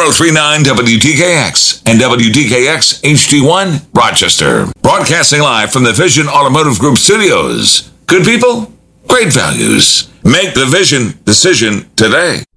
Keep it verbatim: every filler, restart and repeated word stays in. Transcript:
three point nine W T K X and W T K X H D one, Rochester. Broadcasting live from the Vision Automotive Group studios. Good people, great values. Make the Vision decision today.